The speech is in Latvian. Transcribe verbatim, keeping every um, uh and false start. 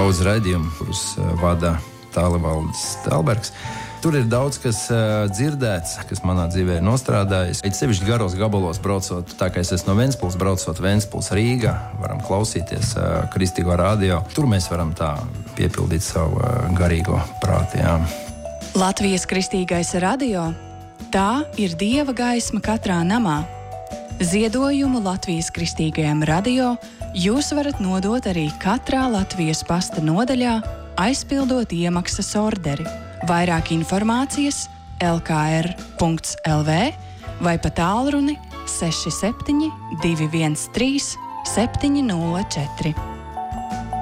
daudz raidījumu, kurus vada Tālvaldis Telbergs. Tur ir daudz, kas uh, dzirdēts, kas manā dzīvē ir nostrādājis. It sevišķi garos gabalos braucot, tā kā es esmu no Ventspils, braucot Ventspils Rīga, varam klausīties uh, Kristīgo radio. Tur mēs varam tā piepildīt savu uh, garīgo prātu. Jā. Latvijas Kristīgais radio – tā ir Dieva gaisma katrā namā. Ziedojumu Latvijas Kristīgajam radio jūs varat nodot arī katrā Latvijas pasta nodaļā, aizpildot iemaksas orderi. Vairāk informācijas l k r punkts l v vai pa tālruni seši septiņi divi viens trīs septiņi nulle četri.